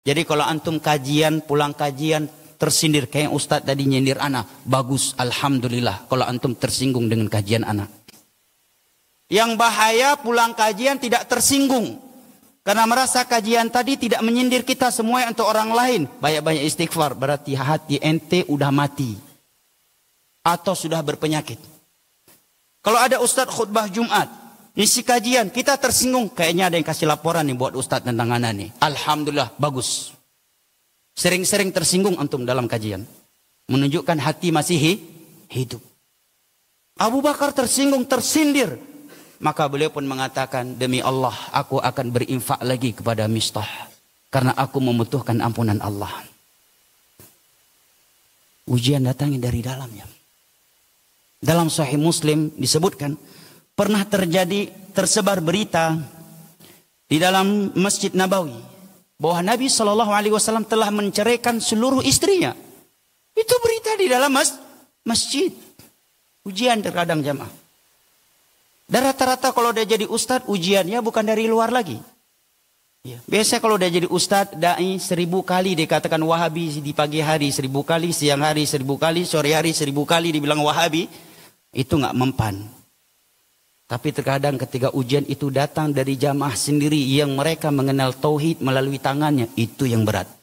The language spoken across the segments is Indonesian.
Jadi kalau antum kajian, pulang kajian, tersindir kayak Ustadz tadi nyindir anak, bagus, alhamdulillah. Kalau antum tersinggung dengan kajian anak. Yang bahaya pulang kajian tidak tersinggung. Karena merasa kajian tadi tidak menyindir kita semua untuk orang lain. Banyak-banyak istighfar, berarti hati ente udah mati. Atau sudah berpenyakit. Kalau ada Ustadz khutbah Jumat, isi kajian, kita tersinggung. Kayaknya ada yang kasih laporan nih buat Ustadz tentang anak nih. Alhamdulillah, bagus. Sering-sering tersinggung antum dalam kajian. Menunjukkan hati masih hidup. Abu Bakar tersinggung, tersindir. Maka beliau pun mengatakan, demi Allah aku akan berinfak lagi kepada Mistah. Karena aku membutuhkan ampunan Allah. Ujian datangnya dari dalamnya. Dalam Sahih Muslim disebutkan, pernah tersebar berita di dalam Masjid Nabawi. Bahwa Nabi SAW telah menceraikan seluruh istrinya. Itu berita di dalam masjid. Ujian terkadang jamaah. Dan rata-rata kalau dia jadi ustadz, ujiannya bukan dari luar lagi. Ya. Biasa kalau dia jadi ustadz, da'i 1000 kali dikatakan Wahabi di pagi hari, 1000 kali, siang hari 1000 kali, sore hari 1000 kali dibilang Wahabi. Itu gak mempan. Tapi terkadang ketika ujian itu datang dari jamaah sendiri yang mereka mengenal tauhid melalui tangannya, itu yang berat.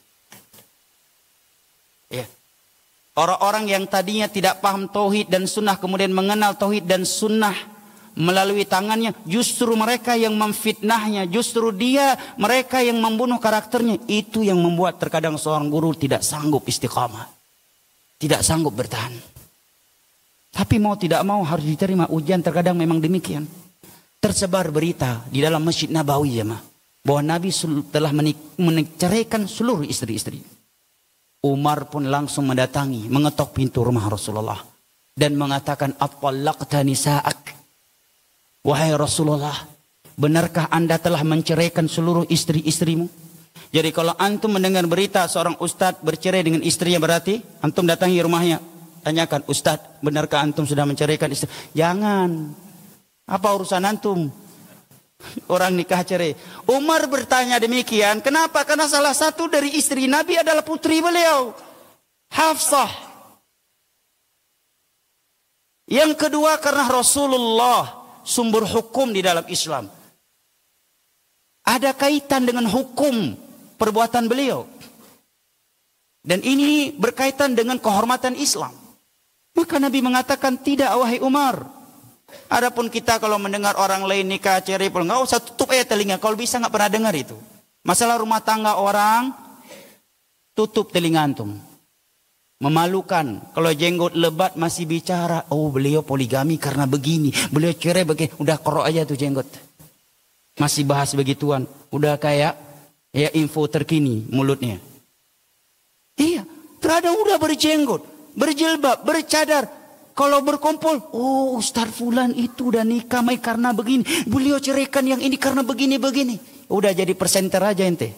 Ya. Orang-orang yang tadinya tidak paham tauhid dan sunnah kemudian mengenal tauhid dan sunnah melalui tangannya, justru mereka yang memfitnahnya, justru mereka yang membunuh karakternya. Itu yang membuat terkadang seorang guru tidak sanggup istiqamah, tidak sanggup bertahan. Tapi mau tidak mau harus diterima ujian, terkadang memang demikian. Tersebar berita di dalam Masjid Nabawi ya bahwa Nabi telah menceraikan seluruh istri-istri. Umar pun langsung mendatangi, mengetok pintu rumah Rasulullah dan mengatakan, "At-talaqta nisa'ak?" Wahai Rasulullah, benarkah Anda telah menceraikan seluruh istri-istrimu? Jadi kalau antum mendengar berita seorang ustadz bercerai dengan istrinya, berarti antum datangi rumahnya. Tanyakan, Ustadz, benarkah antum sudah menceraikan istri? Jangan. Apa urusan antum? Orang nikah cerai. Umar bertanya demikian. Kenapa? Karena salah satu dari istri Nabi adalah putri beliau, Hafsah. Yang kedua karena Rasulullah sumber hukum di dalam Islam. Ada kaitan dengan hukum perbuatan beliau. Dan ini berkaitan dengan kehormatan Islam. Maka Nabi mengatakan, tidak wahai Umar. Adapun kita kalau mendengar orang lain nikah cerai, nggak usah tutup telinga. Kalau bisa nggak pernah dengar itu. Masalah rumah tangga orang, tutup telinga antum. Memalukan. Kalau jenggot lebat masih bicara, oh beliau poligami karena begini, beliau cerai begini. Udah korok aja tuh jenggot. Masih bahas begituan. Udah kayak ya info terkini mulutnya. Iya, terkadang udah berjenggot, berjilbab, bercadar. Kalau berkumpul, oh Ustaz Fulan itu udah nikah karena begini. Beliau ceraikan yang ini karena begini-begini. Udah jadi presenter aja ente.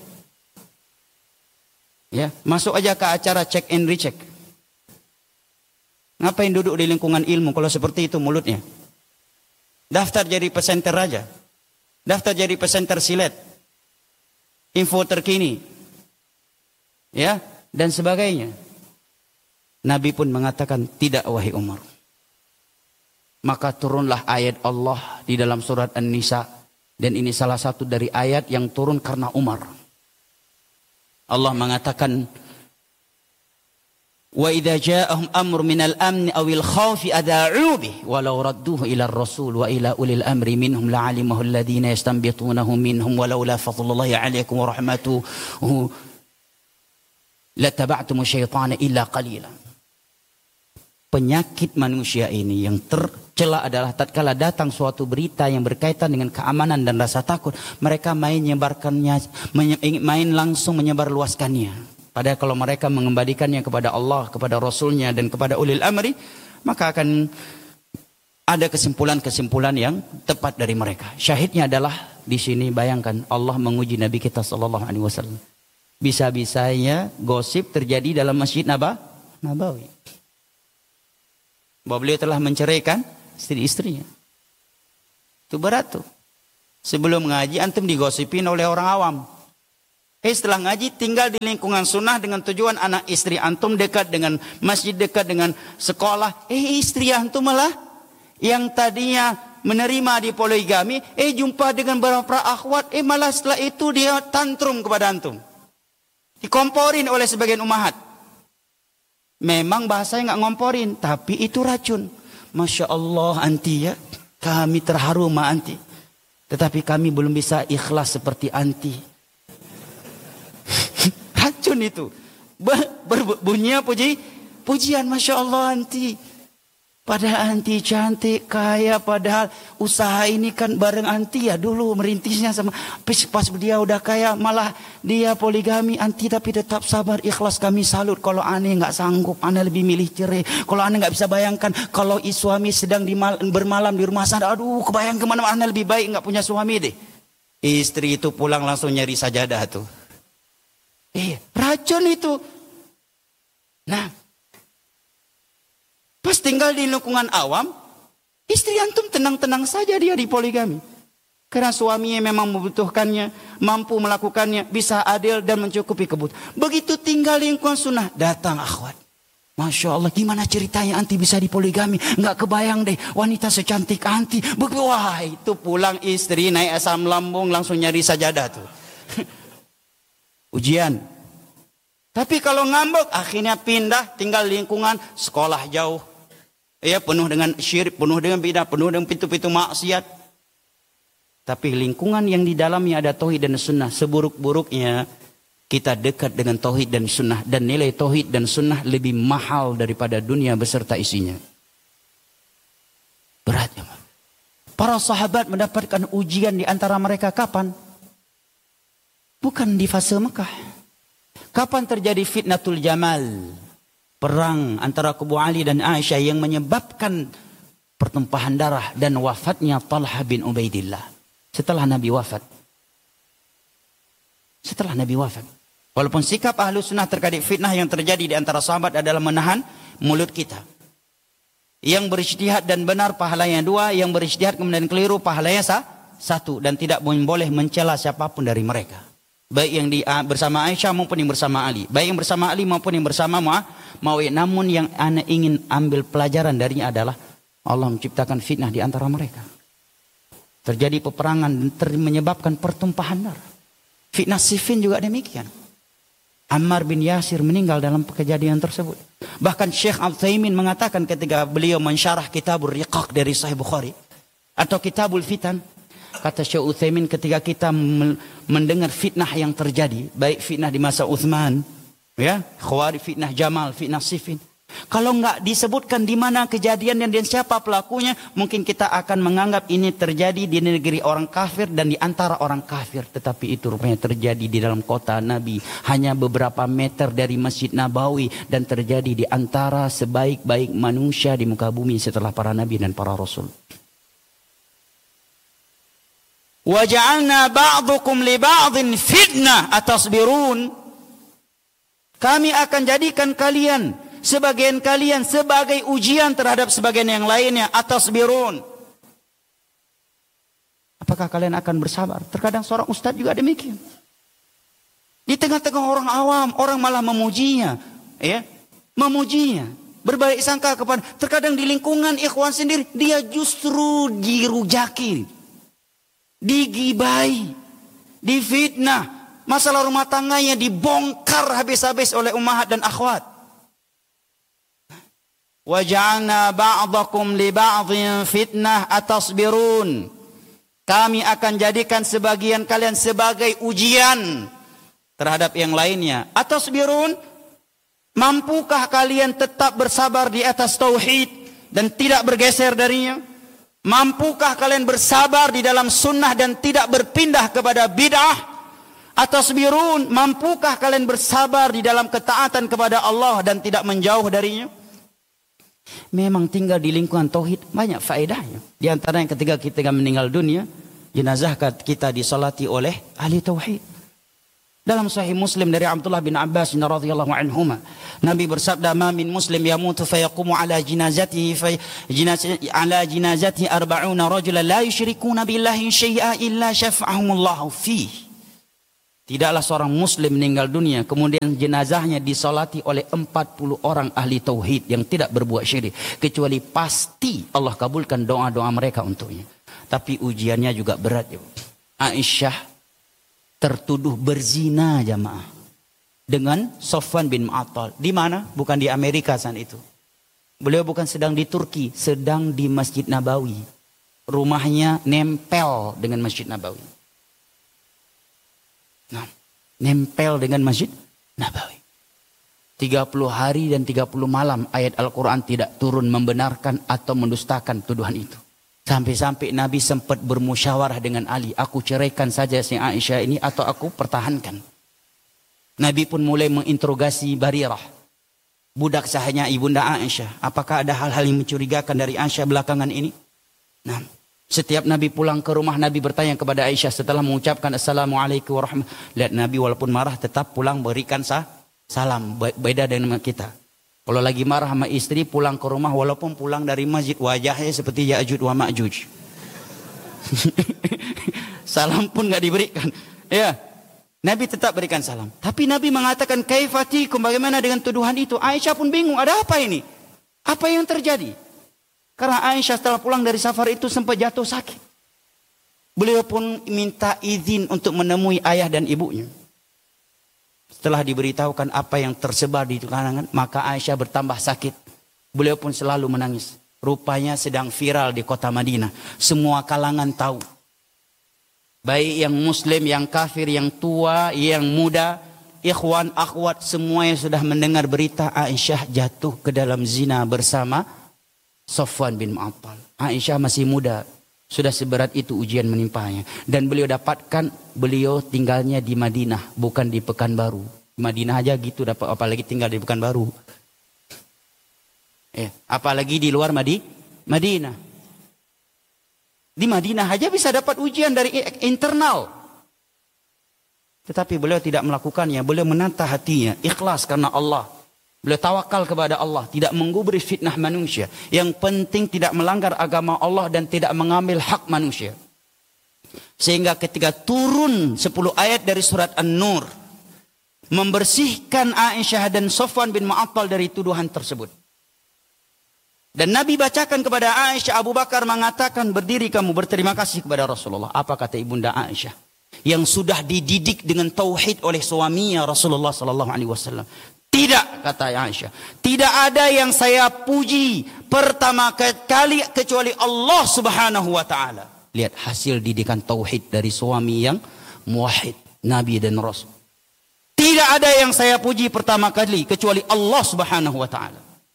Ya, masuk aja ke acara check and recheck. Ngapain duduk di lingkungan ilmu kalau seperti itu mulutnya? Daftar jadi presenter aja. Daftar jadi presenter silet. Info terkini. Ya, dan sebagainya. Nabi pun mengatakan, tidak wahai Umar. Maka turunlah ayat Allah di dalam surat An-Nisa. Dan ini salah satu dari ayat yang turun karena Umar. Allah mengatakan, wa idza ja'ahum amrun minal amni awil khawfi adha'u bih walau radduhu ila ar-rasul wa ila ulil amri minhum la'alimahu alladhina yastanbitunahu minhum walaula fadlullahi 'alaykum wa rahmatuhu lataba'tumu syaitana illa qalila. Penyakit manusia ini yang tercela adalah tatkala datang suatu berita yang berkaitan dengan keamanan dan rasa takut, mereka main langsung menyebarluaskannya. Padahal kalau mereka mengembalikannya kepada Allah, kepada Rasulnya dan kepada ulil amri, maka akan ada kesimpulan-kesimpulan yang tepat dari mereka. Syahidnya adalah di sini bayangkan Allah menguji Nabi kita sallallahu alaihi wasallam. Bisa-bisanya gosip terjadi dalam Masjid Nabawi. Bahwa beliau telah menceraikan istri-istrinya. Itu berat tuh. Sebelum ngaji antum digosipin oleh orang awam. Setelah ngaji tinggal di lingkungan sunnah dengan tujuan anak istri antum dekat dengan masjid, dekat dengan sekolah. Istri antum malah yang tadinya menerima di poligami, jumpa dengan beberapa akhwat, malah setelah itu dia tantrum kepada antum. Dikomporin oleh sebagian umahat. Memang bahasanya nggak ngomporin, tapi itu racun. Masya Allah anti ya, kami terharu ma anti. Tetapi kami belum bisa ikhlas seperti anti. Racun itu. Berbunyinya pujian, Masya Allah anti. Padahal anti cantik, kaya, padahal usaha ini kan bareng anti ya dulu merintisnya sama. Pas dia udah kaya malah dia poligami anti tapi tetap sabar ikhlas, kami salut. Kalau aneh nggak sanggup, aneh lebih milih cerai. Kalau aneh nggak bisa bayangkan kalau suami sedang bermalam di rumah sana, aduh kebayang kemana-mana, aneh lebih baik nggak punya suami deh. Istri itu pulang langsung nyari sajadah tuh. Racun itu. Nah, pas tinggal di lingkungan awam, istri antum tenang-tenang saja dia di poligami. Karena suaminya memang membutuhkannya, mampu melakukannya, bisa adil dan mencukupi kebutuhan. Begitu tinggal di lingkungan sunnah, datang akhwat. Masya Allah, gimana ceritanya anti bisa di poligami? Nggak kebayang deh, wanita secantik anti. Wah, itu pulang istri naik asam lambung langsung nyari sajadah tuh. Ujian. Tapi kalau ngambek akhirnya pindah tinggal lingkungan sekolah jauh. Penuh dengan syirik, penuh dengan bidah, penuh dengan pintu-pintu maksiat. Tapi lingkungan yang di dalamnya ada tauhid dan sunnah, seburuk-buruknya kita dekat dengan tauhid dan sunnah, dan nilai tauhid dan sunnah lebih mahal daripada dunia beserta isinya. Berat ya. Para sahabat mendapatkan ujian di antara mereka kapan? Bukan di fase Mekah. Kapan terjadi fitnatul Jamal? Perang antara Kubu Ali dan Aisyah yang menyebabkan pertumpahan darah dan wafatnya Talha bin Ubaidillah. Setelah Nabi wafat. Walaupun sikap ahlu sunnah terkait fitnah yang terjadi di antara sahabat adalah menahan mulut kita. Yang berijtihad dan benar pahalanya 2. Yang berijtihad kemudian keliru pahalanya 1. Dan tidak boleh mencela siapapun dari mereka. Baik yang bersama Aisyah maupun yang bersama Ali. Baik yang bersama Ali maupun yang bersama Muawiyah. Namun yang ana ingin ambil pelajaran darinya adalah Allah menciptakan fitnah di antara mereka. Terjadi peperangan dan menyebabkan pertumpahan darah. Fitnah Siffin juga demikian. Ammar bin Yasir meninggal dalam kejadian tersebut. Bahkan Syekh Al-Utsaimin mengatakan ketika beliau mensyarah Kitabur Riqaq dari Sahih Bukhari atau Kitabul Fitan. Kata Syekh Utsaimin, ketika kita mendengar fitnah yang terjadi, baik fitnah di masa Utsman, Khawarij, fitnah Jamal, fitnah Siffin. Kalau nggak disebutkan di mana kejadian dan siapa pelakunya, mungkin kita akan menganggap ini terjadi di negeri orang kafir dan di antara orang kafir. Tetapi itu rupanya terjadi di dalam kota Nabi, hanya beberapa meter dari Masjid Nabawi, dan terjadi di antara sebaik-baik manusia di muka bumi setelah para nabi dan para rasul. وَجَعَلْنَا بَعْضُكُمْ لِبَعْضٍ فِتْنَةً أَتَصْبِرُونَ. Kami akan jadikan kalian, sebagian kalian sebagai ujian terhadap sebagian yang lainnya. Atasbirun. Apakah kalian akan bersabar? Terkadang seorang ustadz juga demikian. Di tengah-tengah orang awam, orang malah memujinya, memujinya, berbaik sangka kepada. Terkadang di lingkungan ikhwan sendiri, dia justru dirujaki, digibai, difitnah, masalah rumah tangganya dibongkar habis-habis oleh ummahat dan akhwat. Waja'alna ba'dakum li ba'dhin fitnah atasbirun. Kami akan jadikan sebagian kalian sebagai ujian terhadap yang lainnya. Atasbirun, mampukah kalian tetap bersabar di atas tauhid dan tidak bergeser darinya? Mampukah kalian bersabar di dalam sunnah dan tidak berpindah kepada bid'ah? Atasbirun, mampukah kalian bersabar di dalam ketaatan kepada Allah dan tidak menjauh darinya? Memang tinggal di lingkungan tauhid banyak faedahnya. Di antaranya ketika kita meninggal dunia, jenazah kita disolati oleh ahli tauhid. Dalam Sahih Muslim dari Abdullah bin Abbas radhiyallahu anhuma, Nabi bersabda, "Ma min muslim yamutu fayaqumu ala jinazatihi ala jinazatihi 40 rajulan la yusyrikuna billahi syai'a illa syafa'ahumullahu fihi." Tidaklah seorang muslim meninggal dunia kemudian jenazahnya disolati oleh 40 orang ahli tauhid yang tidak berbuat syirik, kecuali pasti Allah kabulkan doa-doa mereka untuknya. Tapi ujiannya juga berat ya. Aisyah tertuduh berzina jamaah dengan Sofwan bin Mu'attal. Di mana? Bukan di Amerika saat itu. Beliau bukan sedang di Turki, sedang di Masjid Nabawi. Rumahnya nempel dengan Masjid Nabawi. Nah, nempel dengan Masjid Nabawi. 30 hari dan 30 malam ayat Al-Quran tidak turun membenarkan atau mendustakan tuduhan itu. Sampai-sampai Nabi sempat bermusyawarah dengan Ali. Aku ceraikan saja si Aisyah ini atau aku pertahankan. Nabi pun mulai menginterogasi Barirah, budak sahanya ibunda Aisyah. Apakah ada hal-hal yang mencurigakan dari Aisyah belakangan ini? Nah, setiap Nabi pulang ke rumah, Nabi bertanya kepada Aisyah setelah mengucapkan Assalamualaikum warahmatullahi wabarakatuh. Lihat, Nabi walaupun marah tetap pulang berikan salam. Beda dengan kita. Kalau lagi marah sama istri, pulang ke rumah walaupun pulang dari masjid, wajahnya seperti Ya'juj wa Ma'juj. Salam pun gak diberikan. Ya, Nabi tetap berikan salam. Tapi Nabi mengatakan kaifatikum, bagaimana dengan tuduhan itu? Aisyah pun bingung, ada apa ini? Apa yang terjadi? Karena Aisyah setelah pulang dari safar itu sempat jatuh sakit. Beliau pun minta izin untuk menemui ayah dan ibunya. Setelah diberitahukan apa yang tersebar di kalangan, maka Aisyah bertambah sakit. Beliau pun selalu menangis. Rupanya sedang viral di kota Madinah. Semua kalangan tahu. Baik yang muslim, yang kafir, yang tua, yang muda, ikhwan, akhwat, semuanya sudah mendengar berita Aisyah jatuh ke dalam zina bersama Sofwan bin Mu'attal. Aisyah masih muda. Sudah seberat itu ujian menimpanya. Dan beliau dapatkan, beliau tinggalnya di Madinah, bukan di Pekanbaru. Madinah aja gitu dapat, apalagi tinggal di Pekanbaru. Apalagi di luar Madinah. Di Madinah aja bisa dapat ujian dari internal. Tetapi beliau tidak melakukannya. Beliau menata hatinya, ikhlas karena Allah. Beliau tawakal kepada Allah, tidak menggubris fitnah manusia. Yang penting tidak melanggar agama Allah dan tidak mengambil hak manusia. Sehingga ketika turun 10 ayat dari surat An-Nur, membersihkan Aisyah dan Sofwan bin Mu'attal dari tuduhan tersebut. Dan Nabi bacakan kepada Aisyah, Abu Bakar mengatakan, berdiri kamu berterima kasih kepada Rasulullah. Apa kata ibunda Aisyah? Yang sudah dididik dengan tauhid oleh suaminya Rasulullah SAW. Tidak, kata Aisyah. Tidak ada yang saya puji pertama kali kecuali Allah Subhanahu wa ta'ala. Lihat hasil didikan tauhid dari suami yang muwahhid, Nabi dan Rasul. Tidak ada yang saya puji pertama kali kecuali Allah Subhanahu wa ta'ala.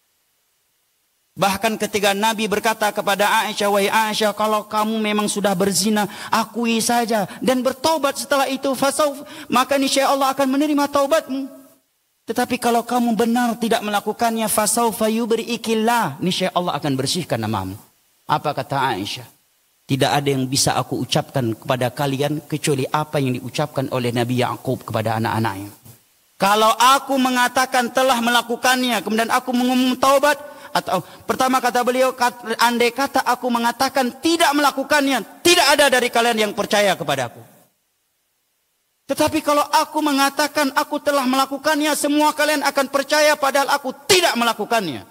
Bahkan ketika Nabi berkata kepada Aisyah, wahai Aisyah, kalau kamu memang sudah berzina, akui saja dan bertaubat setelah itu, maka niscaya Allah akan menerima taubatmu. Tetapi kalau kamu benar tidak melakukannya, fasaufa yubri'ikillah, niscaya Allah akan bersihkan namamu. Apa kata Aisyah? Tidak ada yang bisa aku ucapkan kepada kalian kecuali apa yang diucapkan oleh Nabi Ya'qub kepada anak-anaknya. Kalau aku mengatakan telah melakukannya, kemudian aku mengumum taubat, atau pertama kata beliau, andai kata aku mengatakan tidak melakukannya, tidak ada dari kalian yang percaya kepadaku. Tetapi kalau aku mengatakan aku telah melakukannya, semua kalian akan percaya padahal aku tidak melakukannya.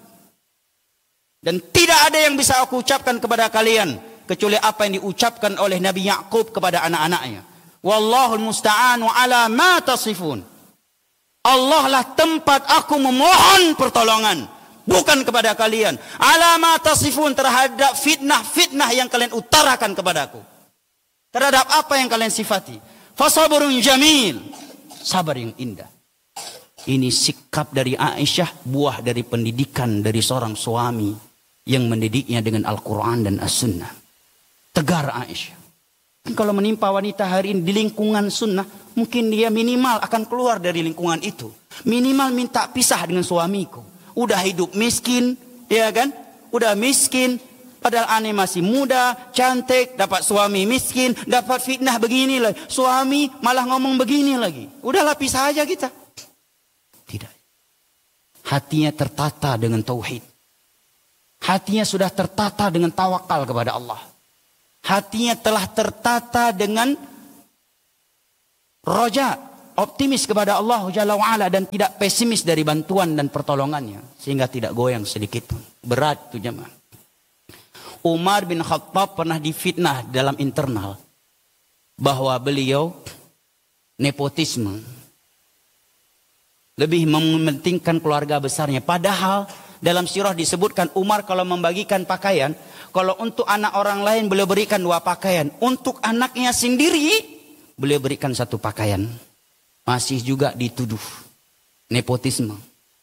Dan tidak ada yang bisa aku ucapkan kepada kalian kecuali apa yang diucapkan oleh Nabi Ya'qub kepada anak-anaknya. Wallahul musta'anu ala ma tasifun. Allah lah tempat aku memohon pertolongan, bukan kepada kalian. Ala ma tasifun, terhadap fitnah-fitnah yang kalian utarakan kepadaku. Terhadap apa yang kalian sifati. Fasabrun jamil, sabar yang indah. Ini sikap dari Aisyah, buah dari pendidikan dari seorang suami yang mendidiknya dengan Al-Quran dan As-Sunnah. Tegar Aisyah. Kalau menimpa wanita hari ini di lingkungan sunnah, mungkin dia minimal akan keluar dari lingkungan itu. Minimal minta pisah dengan suamiku. Udah hidup miskin, ya kan? Udah miskin. Padahal aneh masih muda, cantik, dapat suami miskin, dapat fitnah begini lagi. Suami malah ngomong begini lagi. Udahlah pisah aja kita. Tidak. Hatinya tertata dengan tauhid. Hatinya sudah tertata dengan tawakal kepada Allah. Hatinya telah tertata dengan roja, optimis kepada Allah Jalla wa'ala dan tidak pesimis dari bantuan dan pertolongannya. Sehingga tidak goyang sedikit pun. Berat itu jemaah. Umar bin Khattab pernah difitnah dalam internal. Bahwa beliau nepotisme. Lebih mementingkan keluarga besarnya. Padahal dalam sirah disebutkan Umar kalau membagikan pakaian. Kalau untuk anak orang lain beliau berikan 2 pakaian. Untuk anaknya sendiri beliau berikan 1 pakaian. Masih juga dituduh nepotisme.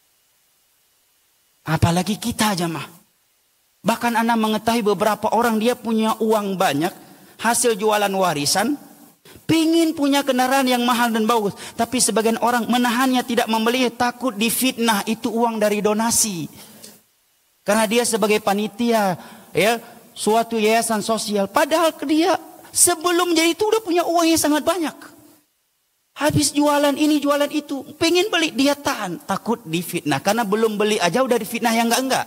Apalagi kita jemaah. Bahkan Anda mengetahui beberapa orang dia punya uang banyak. Hasil jualan warisan. Pingin punya kendaraan yang mahal dan bagus. Tapi sebagian orang menahannya tidak membeli. Takut difitnah itu uang dari donasi. Karena dia sebagai panitia. Ya, suatu yayasan sosial. Padahal dia sebelum jadi itu udah punya uang yang sangat banyak. Habis jualan ini jualan itu. Pengen beli dia tahan. Takut difitnah. Karena belum beli aja udah difitnah yang enggak.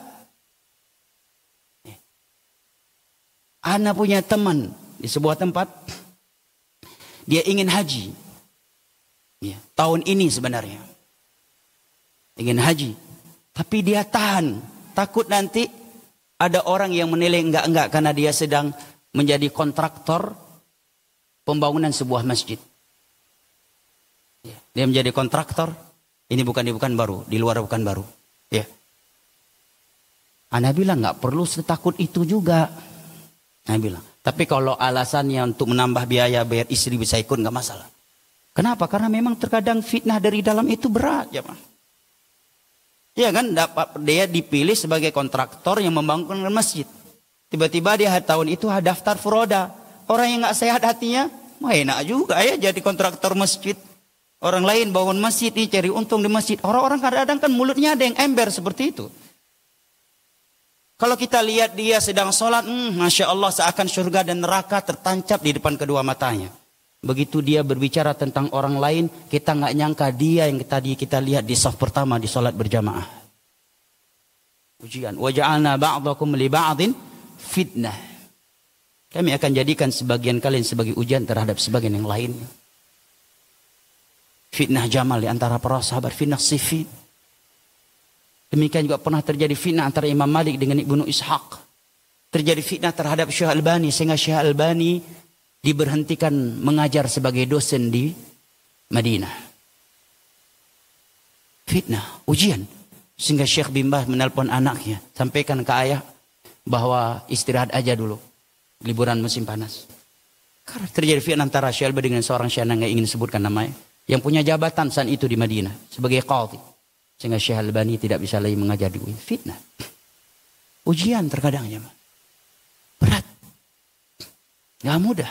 Ana punya teman di sebuah tempat. Dia ingin haji. Ya, tahun ini sebenarnya. Ingin haji. Tapi dia tahan. Takut nanti ada orang yang menilai enggak. Karena dia sedang menjadi kontraktor pembangunan sebuah masjid. Ya, dia menjadi kontraktor. Ini bukan baru. Di luar bukan baru. Ya. Ana bilang enggak perlu setakut itu juga. Ana bilang. Tapi kalau alasannya untuk menambah biaya bayar istri bisa ikut nggak masalah. Kenapa? Karena memang terkadang fitnah dari dalam itu berat, ya Pak. Ya kan, dia dipilih sebagai kontraktor yang membangun masjid. Tiba-tiba dia tahun itu daftar furoda. Orang yang nggak sehat hatinya, enak juga ya jadi kontraktor masjid. Orang lain bangun masjid nih cari untung di masjid. Orang-orang kadang-kadang kan mulutnya ada yang ember seperti itu. Kalau kita lihat dia sedang sholat, Masya Allah seakan surga dan neraka tertancap di depan kedua matanya. Begitu dia berbicara tentang orang lain, kita nggak nyangka dia yang tadi kita lihat di saf pertama di sholat berjamaah. Ujian. Waja'alna ba'dakum li ba'din fitnah. Kami akan jadikan sebagian kalian sebagai ujian terhadap sebagian yang lainnya. Fitnah Jamal di antara para sahabat, fitnah Siffin. Demikian juga pernah terjadi fitnah antara Imam Malik dengan Ibnu Ishaq. Terjadi fitnah terhadap Syekh Albani sehingga Syekh Albani diberhentikan mengajar sebagai dosen di Madinah. Fitnah, ujian. Sehingga Syekh bin Baz menelpon anaknya, sampaikan ke ayah bahwa istirahat aja dulu. Liburan musim panas. Karena terjadi fitnah antara Syekh Albani dengan seorang syekh yang ingin sebutkan namanya, yang punya jabatan saat itu di Madinah sebagai qadhi. Sehingga Syekh Albani tidak bisa lagi mengajar di fitnah. Ujian terkadangnya. Berat. Gak mudah.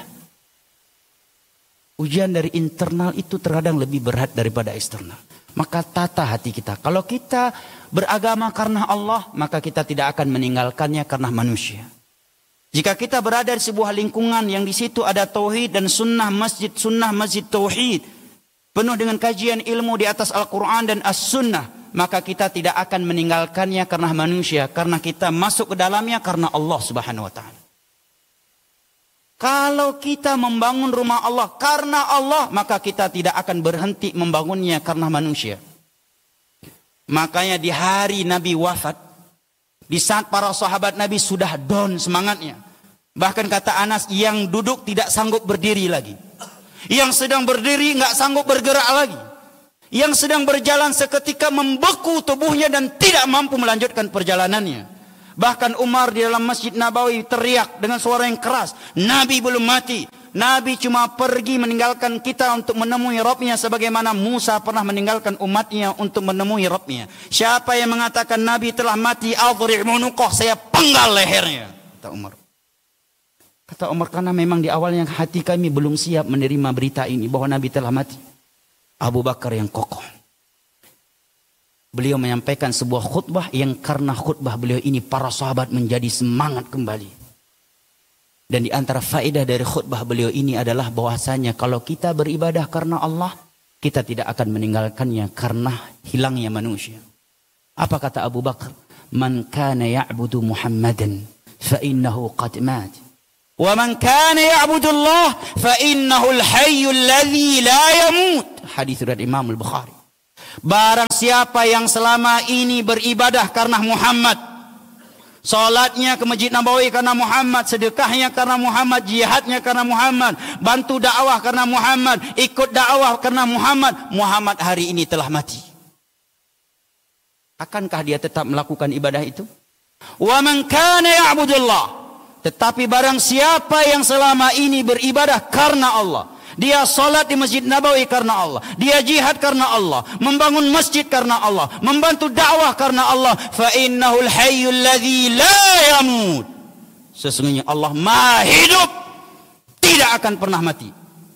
Ujian dari internal itu terkadang lebih berat daripada eksternal. Maka tata hati kita. Kalau kita beragama karena Allah, maka kita tidak akan meninggalkannya karena manusia. Jika kita berada di sebuah lingkungan yang di situ ada tauhid dan sunnah masjid tauhid. Penuh dengan kajian ilmu di atas Al-Quran dan As-Sunnah. Maka kita tidak akan meninggalkannya karena manusia. Karena kita masuk ke dalamnya karena Allah Subhanahu Wa Ta'ala. Kalau kita membangun rumah Allah karena Allah. Maka kita tidak akan berhenti membangunnya karena manusia. Makanya di hari Nabi wafat. Di saat para sahabat Nabi sudah down semangatnya. Bahkan kata Anas yang duduk tidak sanggup berdiri lagi. Yang sedang berdiri nggak sanggup bergerak lagi. Yang sedang berjalan seketika membeku tubuhnya dan tidak mampu melanjutkan perjalanannya. Bahkan Umar di dalam Masjid Nabawi teriak dengan suara yang keras. Nabi belum mati. Nabi cuma pergi meninggalkan kita untuk menemui Rabbnya. Sebagaimana Musa pernah meninggalkan umatnya untuk menemui Rabbnya. Siapa yang mengatakan Nabi telah mati, adri' munuqah, saya penggal lehernya. Kata Umar. Kata Umar, karena memang di awalnya hati kami belum siap menerima berita ini bahwa Nabi telah mati. Abu Bakar yang kokoh. Beliau menyampaikan sebuah khutbah yang karena khutbah beliau ini para sahabat menjadi semangat kembali. Dan di antara faedah dari khutbah beliau ini adalah bahwasanya kalau kita beribadah karena Allah, kita tidak akan meninggalkannya karena hilangnya manusia. Apa kata Abu Bakar? Man kana ya'budu Muhammadan fa innahu qad mat. Wa man kana ya'budullah fa innahul hayyul ladzi la yamut. Hadis riwayat Imam Al-Bukhari. Barang siapa yang selama ini beribadah karena Muhammad, salatnya ke Masjid Nabawi karena Muhammad, sedekahnya karena Muhammad, jihadnya karena Muhammad, bantu dakwah karena Muhammad, ikut dakwah karena Muhammad, Muhammad hari ini telah mati. Akankah dia tetap melakukan ibadah itu? Wa man kana ya'budullah, tetapi barang siapa yang selama ini beribadah karena Allah, dia salat di Masjid Nabawi karena Allah, dia jihad karena Allah, membangun masjid karena Allah, membantu dakwah karena Allah, fa innahul hayyul ladzi la yamut. Sesungguhnya Allah Maha hidup, tidak akan pernah mati.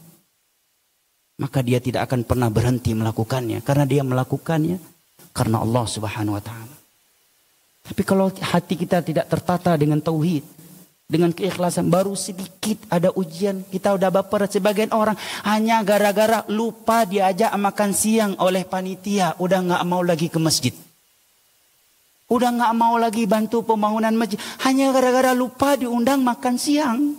Maka dia tidak akan pernah berhenti melakukannya, karena dia melakukannya karena Allah Subhanahu wa taala. Tapi kalau hati kita tidak tertata dengan tauhid, dengan keikhlasan, baru sedikit ada ujian, kita udah baper. Sebagian orang hanya gara-gara lupa diajak makan siang oleh panitia, udah gak mau lagi ke masjid. Udah gak mau lagi bantu pembangunan masjid, hanya gara-gara lupa diundang makan siang.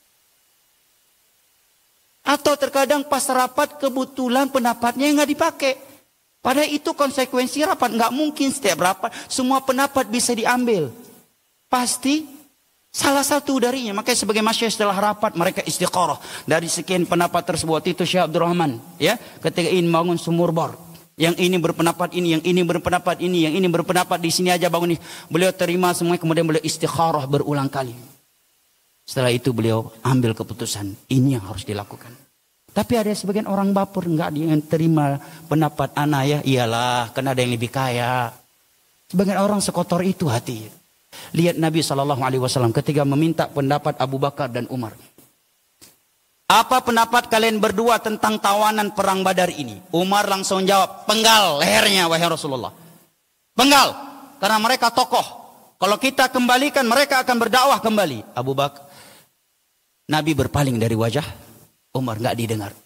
Atau terkadang pas rapat kebetulan pendapatnya gak dipakai. Padahal itu konsekuensi rapat. Gak mungkin setiap rapat semua pendapat bisa diambil. Pasti salah satu darinya. Makanya sebagai masyarakat setelah rapat mereka istiqarah dari sekian pendapat tersebut. Itu Syekh Abdul Rahman, ya, ketika ingin bangun sumur bor, yang ini berpendapat ini, yang ini berpendapat ini, yang ini berpendapat di sini aja bangun ini. Beliau terima semua, kemudian beliau istiqarah berulang kali. Setelah itu beliau ambil keputusan, ini yang harus dilakukan. Tapi ada sebagian orang baper, enggak dia yang terima pendapat anak, ya iyalah karena ada yang lebih kaya. Sebagian orang sekotor itu hati. Lihat Nabi SAW ketika meminta pendapat Abu Bakar dan Umar. Apa pendapat kalian berdua tentang tawanan perang Badar ini? Umar langsung jawab, penggal lehernya wahai Rasulullah. Penggal, karena mereka tokoh. Kalau kita kembalikan mereka akan berdakwah kembali. Abu Bakar, Nabi berpaling dari wajah Umar, nggak didengar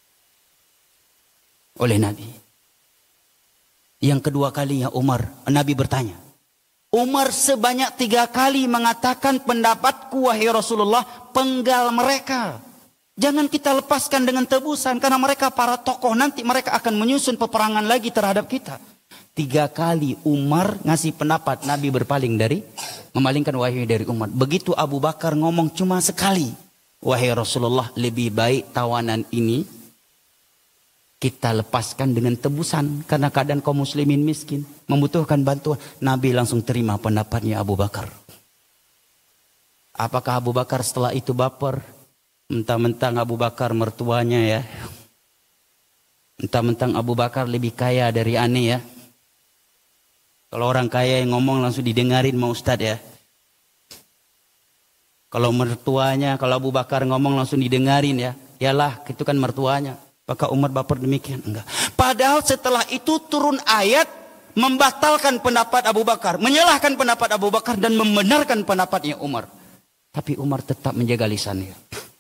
oleh Nabi. Yang kedua kalinya Nabi bertanya. Umar sebanyak 3 kali mengatakan pendapatku wahai Rasulullah, penggal mereka. Jangan kita lepaskan dengan tebusan, karena mereka para tokoh, nanti mereka akan menyusun peperangan lagi terhadap kita. 3 kali Umar ngasih pendapat, Nabi berpaling dari, memalingkan wahyu dari Umar. Begitu Abu Bakar ngomong cuma sekali, wahai Rasulullah, lebih baik tawanan ini kita lepaskan dengan tebusan, karena keadaan kaum muslimin miskin, membutuhkan bantuan. Nabi langsung terima pendapatnya Abu Bakar. Apakah Abu Bakar setelah itu baper? Mentang-mentang Abu Bakar mertuanya, ya, mentang-mentang Abu Bakar lebih kaya dari aneh, ya. Kalau orang kaya yang ngomong langsung didengarin mau Ustadz, ya. Kalau mertuanya, kalau Abu Bakar ngomong langsung didengarin, ya. Yalah, itu kan mertuanya. Apakah Umar baper demikian? Enggak. Padahal setelah itu turun ayat membatalkan pendapat Abu Bakar, menyalahkan pendapat Abu Bakar dan membenarkan pendapatnya Umar. Tapi Umar tetap menjaga lisannya.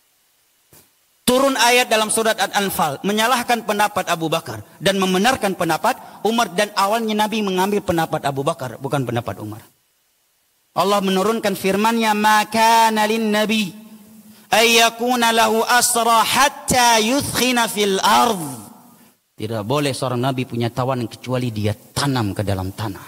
Turun ayat dalam surat Al-Anfal menyalahkan pendapat Abu Bakar dan membenarkan pendapat Umar, dan awalnya Nabi mengambil pendapat Abu Bakar, bukan pendapat Umar. Allah menurunkan firman-Nya, "Maka lin nabi ayyakuna lahu asra hatta yuthkhina fil ard." Tidak boleh seorang nabi punya tawanan kecuali dia tanam ke dalam tanah.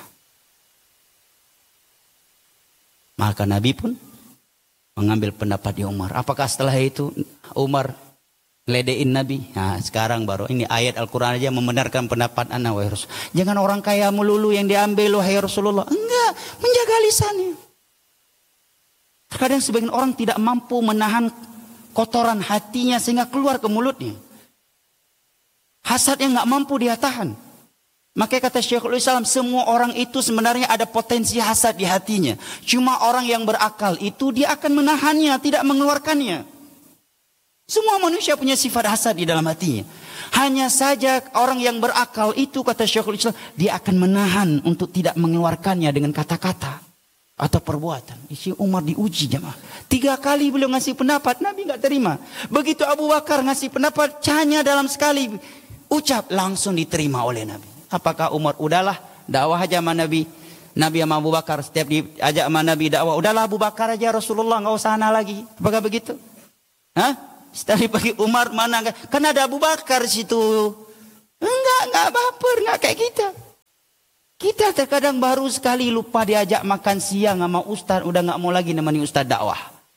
Maka Nabi pun mengambil pendapat di Umar. Apakah setelah itu Umar ledein Nabi? Nah, sekarang baru ini ayat Al-Quran aja membenarkan pendapat anak wahai Rasul. Jangan orang kaya melulu yang diambil wahai Rasulullah. Enggak, menjaga lisannya. Terkadang sebagian orang tidak mampu menahan kotoran hatinya sehingga keluar ke mulutnya. Hasadnya enggak mampu dia tahan. Makanya kata Syekhul Islam, semua orang itu sebenarnya ada potensi hasad di hatinya. Cuma orang yang berakal itu dia akan menahannya, tidak mengeluarkannya. Semua manusia punya sifat hasad di dalam hatinya. Hanya saja orang yang berakal itu, kata Syekhul Islam, dia akan menahan untuk tidak mengeluarkannya dengan kata-kata atau perbuatan. Isi Umar diuji jemaah. 3 kali beliau ngasih pendapat, Nabi nggak terima. Begitu Abu Bakar ngasih pendapat, hanya dalam sekali ucap langsung diterima oleh Nabi. Apakah Umar udahlah dakwah aja sama Nabi? Nabi sama Abu Bakar setiap diajak sama Nabi dakwah, udahlah Abu Bakar aja Rasulullah, nggak usah ana lagi. Apakah begitu? Hah? Setelah dipanggil Umar mana? Kan ada Abu Bakar situ. Enggak baper, enggak kayak kita. Kita terkadang baru sekali lupa diajak makan siang sama ustaz, udah nggak mau lagi nemani ustaz dakwah.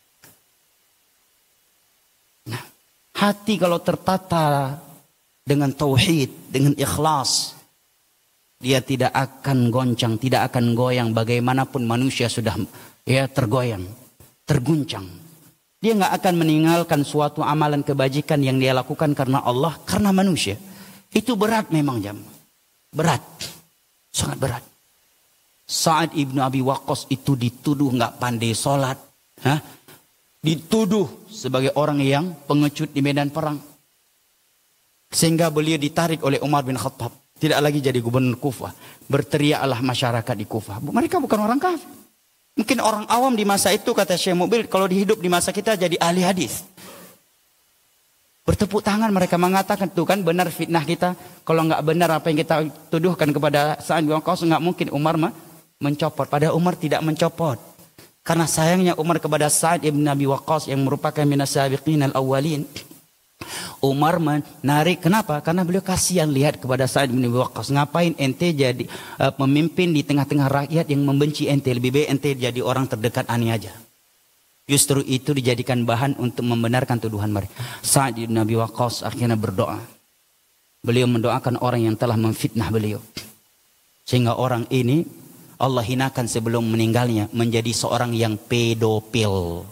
Nah, hati kalau tertata dengan tauhid, dengan ikhlas, dia tidak akan goncang, tidak akan goyang bagaimanapun manusia sudah tergoyang, terguncang. Dia nggak akan meninggalkan suatu amalan kebajikan yang dia lakukan karena Allah, karena manusia. Itu berat memang jam. Berat. Sangat berat. Sa'ad ibnu Abi Waqqas itu dituduh nggak pandai sholat. Dituduh sebagai orang yang pengecut di medan perang. Sehingga beliau ditarik oleh Umar bin Khattab. Tidak lagi jadi gubernur Kufah. Berteriaklah masyarakat di Kufah. Mereka bukan orang kafir. Mungkin orang awam di masa itu, kata Syekh Mubil, kalau dihidup di masa kita jadi ahli hadis. Bertepuk tangan mereka mengatakan, tuh kan benar fitnah kita. Kalau nggak benar apa yang kita tuduhkan kepada Sa'ad bin Waqqas, nggak mungkin Umar mencopot. Padahal Umar tidak mencopot. Karena sayangnya Umar kepada Sa'ad ibn Abi Waqqas yang merupakan minas sabiqin al-awwalin. Umar menarik, kenapa? Karena beliau kasihan lihat kepada Sa'ad bin Abi Waqqas. Ngapain ente jadi pemimpin di tengah-tengah rakyat yang membenci ente? Lebih baik ente jadi orang terdekat ani aja. Justru itu dijadikan bahan untuk membenarkan tuduhan mereka. Sa'ad bin Abi Waqqas akhirnya berdoa. Beliau mendoakan orang yang telah memfitnah beliau. Sehingga orang ini Allah hinakan sebelum meninggalnya menjadi seorang yang pedofil.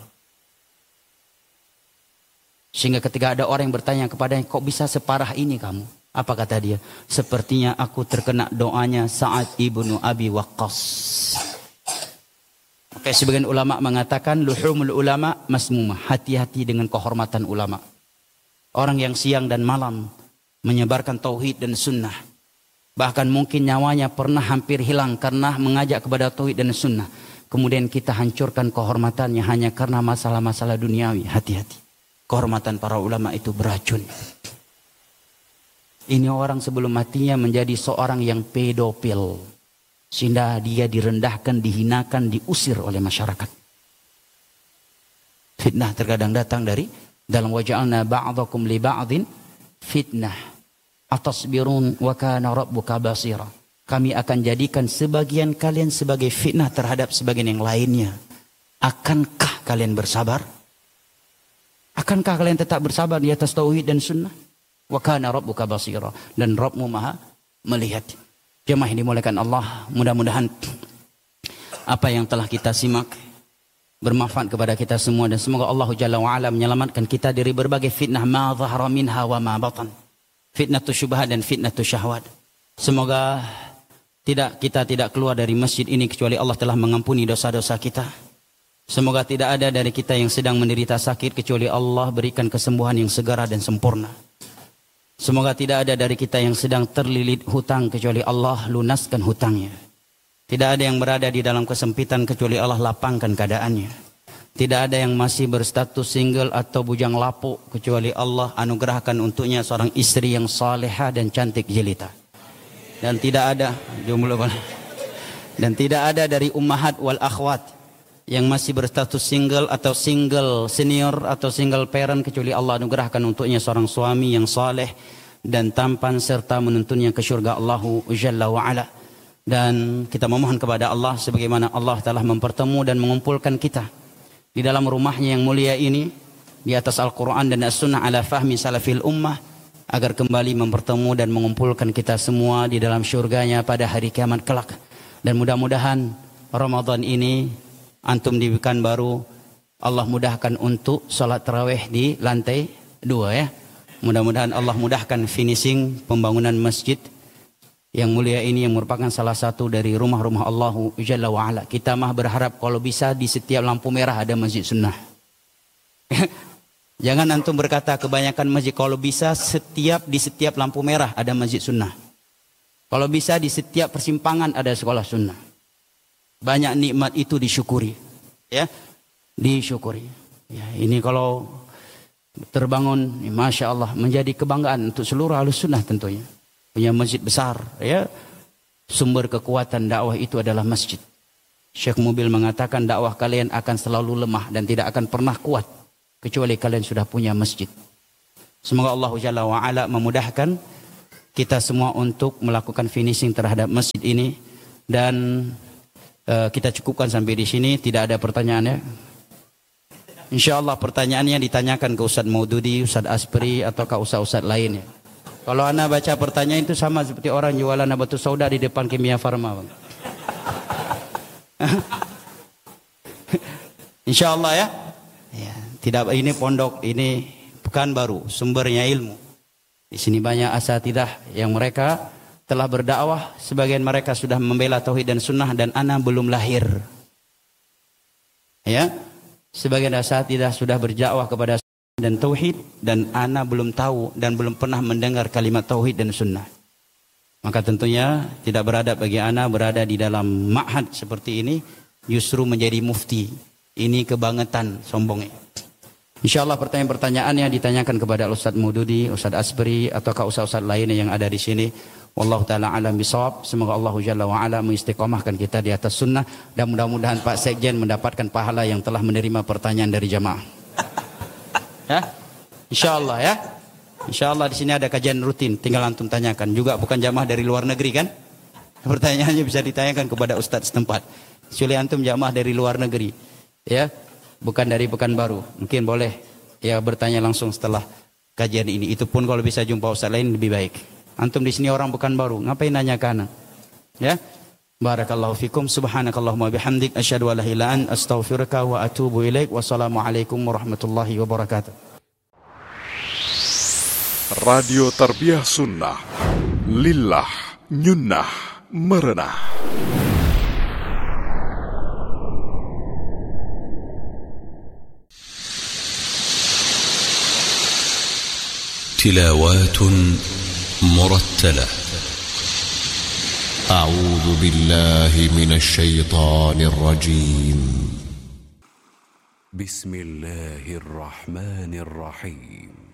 Sehingga ketika ada orang yang bertanya kepadanya, kok bisa separah ini kamu? Apa kata dia? Sepertinya aku terkena doanya Sa'ad ibnu Abi Waqqas. Oke, sebagian ulama mengatakan luhumul ulama masmumah. Hati-hati dengan kehormatan ulama. Orang yang siang dan malam menyebarkan tauhid dan sunnah. Bahkan mungkin nyawanya pernah hampir hilang karena mengajak kepada tauhid dan sunnah. Kemudian kita hancurkan kehormatannya hanya karena masalah-masalah duniawi. Hati-hati. Kehormatan para ulama itu beracun. Ini orang sebelum matinya menjadi seorang yang pedofil. Sehingga dia direndahkan, dihinakan, diusir oleh masyarakat. Fitnah terkadang datang dari dalam waja'alna ba'dakum li ba'din fitnah. Atasbirun wa kana rabbuka basira. Kami akan jadikan sebagian kalian sebagai fitnah terhadap sebagian yang lainnya. Akankah kalian bersabar? Akankah kalian tetap bersabar di atas tauhid dan sunnah? Wa kana rabbuka basira. Dan Rabbmu maha melihat. Jemaah yang dimuliakan Allah, mudah-mudahan apa yang telah kita simak bermanfaat kepada kita semua. Dan semoga Allah Jalla wa'ala menyelamatkan kita dari berbagai fitnah ma zahara minha wa ma batan. Fitnatus syubhat dan fitnatus syahwat. Semoga kita tidak keluar dari masjid ini kecuali Allah telah mengampuni dosa-dosa kita. Semoga tidak ada dari kita yang sedang menderita sakit kecuali Allah berikan kesembuhan yang segera dan sempurna. Semoga tidak ada dari kita yang sedang terlilit hutang kecuali Allah lunaskan hutangnya. Tidak ada yang berada di dalam kesempitan kecuali Allah lapangkan keadaannya. Tidak ada yang masih berstatus single atau bujang lapuk kecuali Allah anugerahkan untuknya seorang istri yang salehah dan cantik jelita. Dan tidak ada dari ummahat wal akhwat yang masih berstatus single atau single senior atau single parent kecuali Allah anugerahkan untuknya seorang suami yang saleh dan tampan serta menuntunnya ke syurga Allah Jalla wa Ala. Dan kita memohon kepada Allah sebagaimana Allah telah mempertemu dan mengumpulkan kita di dalam rumahnya yang mulia ini di atas Al-Quran dan As-Sunnah ala fahmi salafil ummah agar kembali mempertemu dan mengumpulkan kita semua di dalam syurganya pada hari kiamat kelak. Dan mudah-mudahan Ramadan ini antum di Pekanbaru Allah mudahkan untuk sholat tarawih di lantai 2 ya. Mudah-mudahan Allah mudahkan finishing pembangunan masjid yang mulia ini yang merupakan salah satu dari rumah-rumah Allah Jalla wa'ala. Kita mah berharap kalau bisa di setiap lampu merah ada masjid sunnah. Jangan antum berkata kebanyakan masjid, kalau bisa di setiap lampu merah ada masjid sunnah. Kalau bisa di setiap persimpangan ada sekolah sunnah. Banyak nikmat itu disyukuri, ya, disyukuri. Ya, ini kalau terbangun, ya, masya Allah, menjadi kebanggaan untuk seluruh ahlus sunnah tentunya. Punya masjid besar, ya, Sumber kekuatan dakwah itu adalah masjid. Syekh Mubil mengatakan dakwah kalian akan selalu lemah dan tidak akan pernah kuat kecuali kalian sudah punya masjid. Semoga Allah Jalla wa'ala memudahkan kita semua untuk melakukan finishing terhadap masjid ini. Dan kita cukupkan sampai di sini. Tidak ada pertanyaan ya. InsyaAllah pertanyaannya ditanyakan ke Ustaz Maududi, Ustaz Aspri atau ke Ustaz-Ustaz lain ya. Kalau anda baca pertanyaan itu sama seperti orang jualan nabatu sauda di depan Kimia Farma, Bang. InsyaAllah ya. Ya, tidak, ini pondok, ini Pekanbaru, sumbernya ilmu. Di sini banyak asatidzah yang mereka telah berdakwah, sebagian mereka sudah membela tauhid dan sunnah dan ana belum lahir. Ya, sebagian asatidzah sudah berdakwah kepada dan tauhid dan ana belum tahu dan belum pernah mendengar kalimat tauhid dan sunnah. Maka tentunya tidak beradab bagi ana berada di dalam ma'had seperti ini, justru menjadi mufti. Ini kebangetan sombongnya. InsyaAllah pertanyaan-pertanyaannya ditanyakan kepada Ustaz Maududi, Ustaz Aspri atau Ustaz-Ustaz lainnya yang ada di sini. Wallahu ta'ala alam bisawab. Semoga Allah Jalla wa'ala mengistiqomahkan kita di atas sunnah. Dan mudah-mudahan Pak Sekjen mendapatkan pahala yang telah menerima pertanyaan dari jamaah. Ya, InsyaAllah ya. InsyaAllah di sini ada kajian rutin. Tinggal antum tanyakan. Juga bukan jamaah dari luar negeri kan? Pertanyaannya bisa ditanyakan kepada Ustaz setempat. Kecuali antum jamaah dari luar negeri. Ya, bukan dari Pekanbaru. Mungkin boleh ya bertanya langsung setelah kajian ini. Itu pun kalau bisa jumpa Ustaz lain lebih baik. Antum di sini orang Pekanbaru, ngapain nanya ke ana? Ya. Barakallahu fikum, subhanakallahumma bihamdik, asyhadu an la ilaha illa anta, astaghfiruka wa atubu ilaik. Wassalamualaikum warahmatullahi wabarakatuh. Radio Tarbiyah Sunnah, lillah, nyunnah, merenah. تلاوات مرتلة. أعوذ بالله من الشيطان الرجيم. بسم الله الرحمن الرحيم.